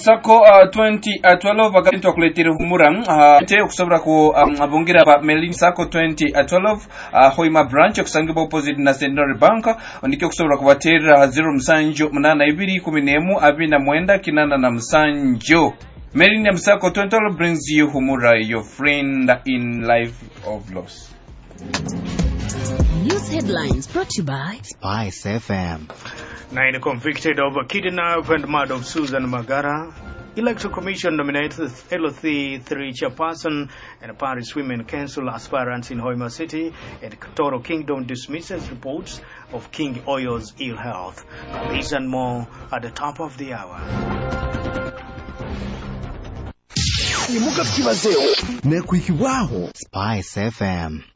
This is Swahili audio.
Sako 2012 bagati okuletera humurang te okusobora ku abungira ba Melin Sako 2012 Hoima branch okusangibwa opposite na Central Bank ondike okusobora kubatera 0772 Melin Sako 2012 brings you Humura, your friend in life of loss. News headlines brought to you by Spice FM. 9 convicted of kidnap and murder of Susan Magara. Electoral Commission nominates LOC 3 chairperson and Paris Women Council aspirants in Hoima City, and Toro Kingdom dismisses reports of King Oyo's ill health. This and more at the top of the hour. Spice FM.